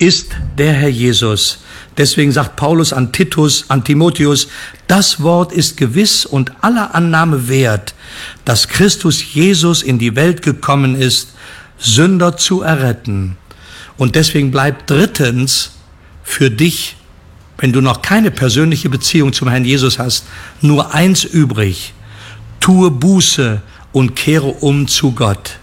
ist der Herr Jesus. Deswegen sagt Paulus an Timotheus, das Wort ist gewiss und aller Annahme wert, dass Christus Jesus in die Welt gekommen ist, Sünder zu erretten. Und deswegen bleibt drittens für dich, wenn du noch keine persönliche Beziehung zum Herrn Jesus hast, nur eins übrig: tue Buße und kehre um zu Gott.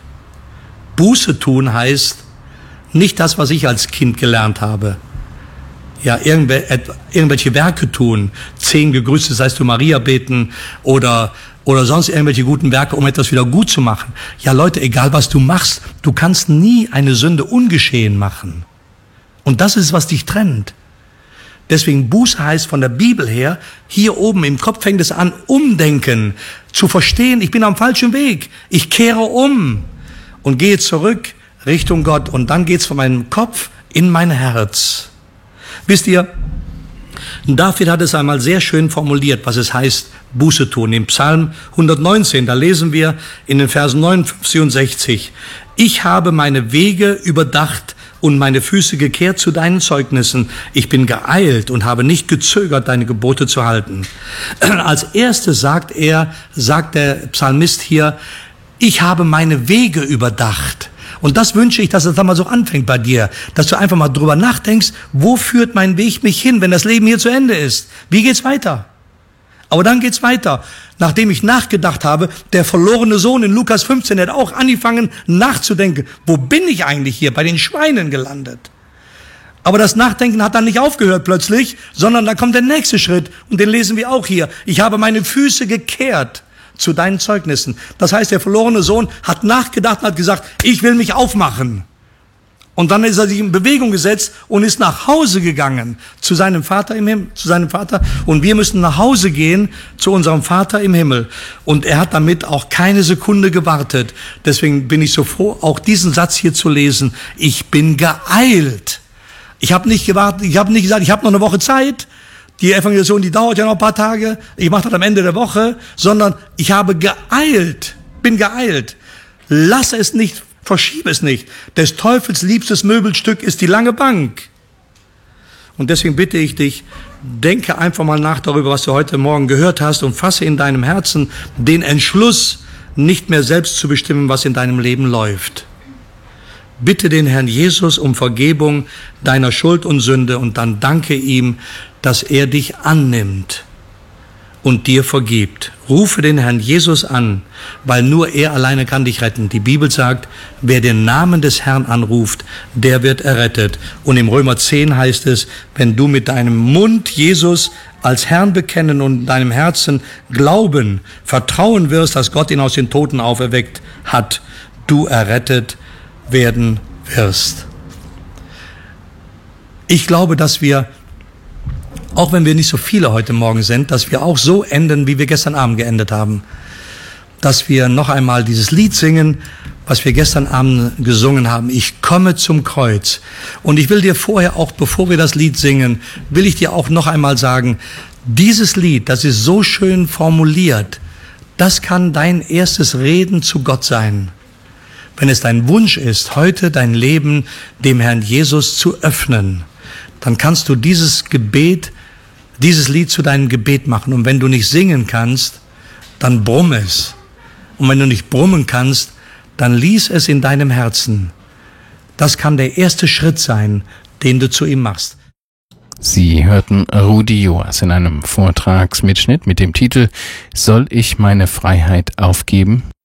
Buße tun heißt nicht das, was ich als Kind gelernt habe. Ja, irgendwelche Werke tun, 10 Gegrüßet seist du Maria beten oder sonst irgendwelche guten Werke, um etwas wieder gut zu machen. Ja, Leute, egal was du machst, du kannst nie eine Sünde ungeschehen machen. Und das ist, was dich trennt. Deswegen Buße heißt von der Bibel her, hier oben im Kopf fängt es an, umdenken, zu verstehen, ich bin am falschen Weg, ich kehre um und gehe zurück Richtung Gott. Und dann geht's von meinem Kopf in mein Herz. Wisst ihr, David hat es einmal sehr schön formuliert, was es heißt, Buße tun. Im Psalm 119, da lesen wir in den Versen 59 und 60, ich habe meine Wege überdacht und meine Füße gekehrt zu deinen Zeugnissen. Ich bin geeilt und habe nicht gezögert, deine Gebote zu halten. Als erstes sagt der Psalmist hier, ich habe meine Wege überdacht. Und das wünsche ich, dass es dann mal so anfängt bei dir, dass du einfach mal drüber nachdenkst, wo führt mein Weg mich hin, wenn das Leben hier zu Ende ist? Wie geht's weiter? Aber dann geht's weiter. Nachdem ich nachgedacht habe, der verlorene Sohn in Lukas 15 hat auch angefangen nachzudenken. Wo bin ich eigentlich hier? Bei den Schweinen gelandet. Aber das Nachdenken hat dann nicht aufgehört plötzlich, sondern dann kommt der nächste Schritt. Und den lesen wir auch hier. Ich habe meine Füße gekehrt zu deinen Zeugnissen. Das heißt, der verlorene Sohn hat nachgedacht und hat gesagt, ich will mich aufmachen. Und dann ist er sich in Bewegung gesetzt und ist nach Hause gegangen zu seinem Vater im Himmel, zu seinem Vater. Und wir müssen nach Hause gehen zu unserem Vater im Himmel. Und er hat damit auch keine Sekunde gewartet. Deswegen bin ich so froh, auch diesen Satz hier zu lesen. Ich bin geeilt. Ich habe nicht gewartet, ich habe nicht gesagt, ich habe noch eine Woche Zeit. Die Evangelisation, die dauert ja noch ein paar Tage. Ich mache das am Ende der Woche. Sondern ich habe geeilt, bin geeilt. Lass es nicht, verschiebe es nicht. Des Teufels liebstes Möbelstück ist die lange Bank. Und deswegen bitte ich dich, denke einfach mal nach darüber, was du heute Morgen gehört hast und fasse in deinem Herzen den Entschluss, nicht mehr selbst zu bestimmen, was in deinem Leben läuft. Bitte den Herrn Jesus um Vergebung deiner Schuld und Sünde und dann danke ihm, dass er dich annimmt und dir vergibt. Rufe den Herrn Jesus an, weil nur er alleine kann dich retten. Die Bibel sagt, wer den Namen des Herrn anruft, der wird errettet. Und im Römer 10 heißt es, wenn du mit deinem Mund Jesus als Herrn bekennen und in deinem Herzen glauben, vertrauen wirst, dass Gott ihn aus den Toten auferweckt hat, du errettet werden wirst. Ich glaube, dass wir, auch wenn wir nicht so viele heute Morgen sind, dass wir auch so enden, wie wir gestern Abend geendet haben. Dass wir noch einmal dieses Lied singen, was wir gestern Abend gesungen haben. Ich komme zum Kreuz. Und ich will dir vorher auch, bevor wir das Lied singen, will ich dir auch noch einmal sagen, dieses Lied, das ist so schön formuliert, das kann dein erstes Reden zu Gott sein. Wenn es dein Wunsch ist, heute dein Leben dem Herrn Jesus zu öffnen, dann kannst du dieses Lied zu deinem Gebet machen. Und wenn du nicht singen kannst, dann brumm es. Und wenn du nicht brummen kannst, dann lies es in deinem Herzen. Das kann der erste Schritt sein, den du zu ihm machst. Sie hörten Rudi Joas in einem Vortragsmitschnitt mit dem Titel »Soll ich meine Freiheit aufgeben?«